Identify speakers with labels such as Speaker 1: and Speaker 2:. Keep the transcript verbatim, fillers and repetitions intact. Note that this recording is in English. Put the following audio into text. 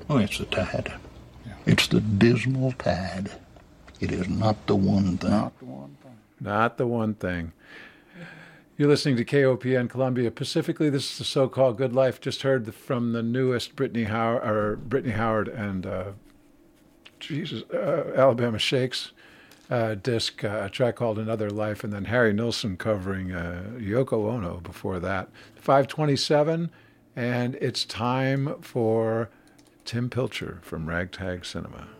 Speaker 1: Oh, it's the tide. Yeah. It's the dismal tide. It is not the one thing.
Speaker 2: Not the one thing.
Speaker 3: Not the one thing. You're listening to K O P N Columbia. Pacifically, this is the so-called Good Life. Just heard from the newest Brittany Howard, or Brittany Howard and uh, Jesus, uh, Alabama Shakes uh, disc, uh, a track called Another Life, and then Harry Nilsson covering uh, Yoko Ono before that. five twenty-seven, and it's time for Tim Pilcher from Ragtag Cinema.